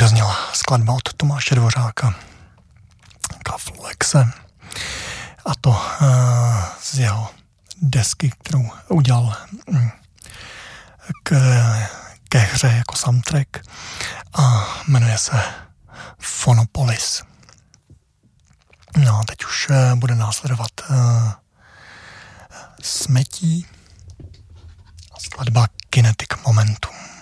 zněla skladba od Tomáše Dvořáka Kaflexe, a to z jeho desky, kterou udělal ke hře jako soundtrack, a jmenuje se Phonopolis. No a teď už bude následovat Smetí a skladba Kinetic Momentum.